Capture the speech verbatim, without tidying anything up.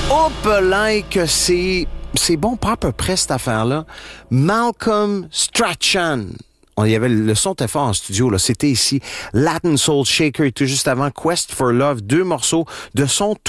Hop là que c'est... C'est bon, pas à peu près, cette affaire-là. Malcolm Strachan. On y avait le son était fort en studio, là. C'était ici. Latin Soul Shaker, tout juste avant Quest for Love. Deux morceaux de son tout